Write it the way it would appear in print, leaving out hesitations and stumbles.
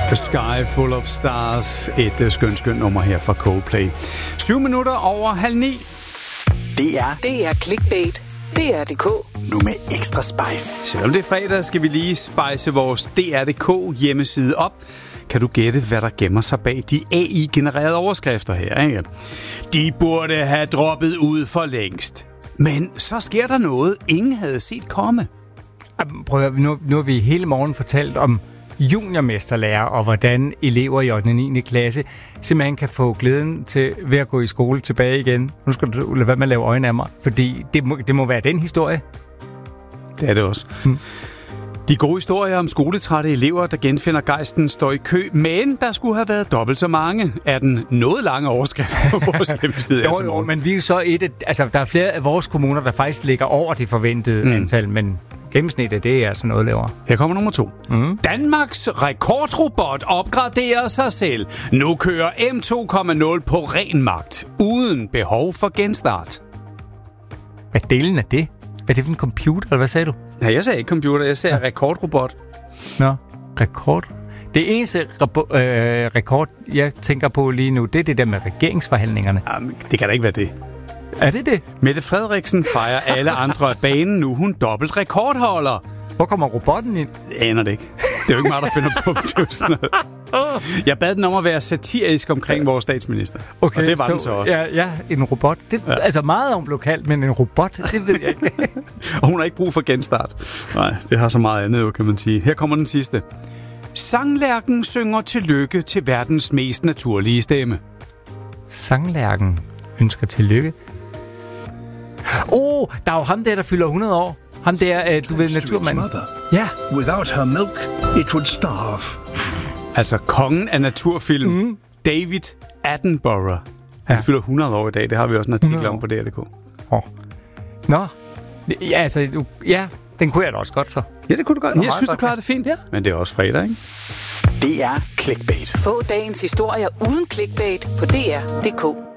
A Sky Full of Stars, et skønt nummer her fra Coldplay. 7 minutter over 8:30. Det er Clickbait. DR.dk. Nu med ekstra spice. Selvom det er fredag, skal vi lige spice vores DR.dk hjemmeside op. Kan du gætte, hvad der gemmer sig bag de AI-genererede overskrifter her, ikke? De burde have droppet ud for længst. Men så sker der noget, ingen havde set komme. Prøv at, nu har vi hele morgen fortalt om juniormesterlærer og hvordan elever i 8. og 9. klasse simpelthen kan få glæden til ved at gå i skole tilbage igen. Nu skal du lade være med at lave øjne af mig, fordi det må være den historie. Det er det også. De gode historier om skoletrætte elever, der genfinder gejsten, står i kø, men der skulle have været dobbelt så mange af den noget lange overskrift på vores hjemmeside. Jo, men vi er så der er flere af vores kommuner, der faktisk ligger over det forventede antal, men gennemsnittet, det er altså noget lavere. Her kommer nummer 2. Danmarks rekordrobot opgraderer sig selv. Nu kører M2,0 på ren magt, uden behov for genstart. Hvad delen af det? Er det for en computer, eller hvad sagde du? Nej, jeg sagde ikke computer, jeg sagde rekordrobot. Nå, rekord. Det eneste rekord, jeg tænker på lige nu, det er det der med regeringsforhandlingerne. Jamen, det kan da ikke være det. Er det det? Mette Frederiksen fejrer alle andre af banen nu. Hun dobbelt rekordholder. Hvor kommer robotten ind? Jeg aner det ikke. Det er jo ikke mig, der finder på det. Jeg bad den om at være satirisk omkring vores statsminister. Okay, og det var den så også. Ja, en robot. Det, ja. Altså meget om lokalt, men en robot, det ved jeg ikke. Og hun har ikke brug for genstart. Nej, det har så meget andet jo, kan man sige. Her kommer den sidste. Sanglærken synger tillykke til verdens mest naturlige stemme. Sanglærken ønsker tillykke. Der er jo ham der fylder 100 år. Ham der, du ved, naturmanden. Ja. Without her milk, it would starve. Altså kongen af naturfilm, David Attenborough. Han fylder 100 år i dag. Det har vi også en artikel om på DR.dk. Nå. Ja, altså, den kunne jeg da også godt så. Ja, det kunne du godt. Jeg synes, du klarer det fint. Ja. Men det er også fredag, ikke? Det er Clickbait. Få dagens historier uden clickbait på DR.dk.